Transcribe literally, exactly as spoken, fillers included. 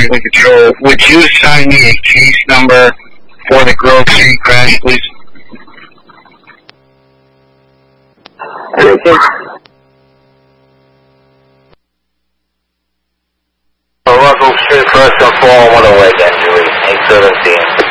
Franklin Control. Would you assign me a case number for the Grove Street crash, please? Okay. Russell Street, first and four, one away, January eight seventeen.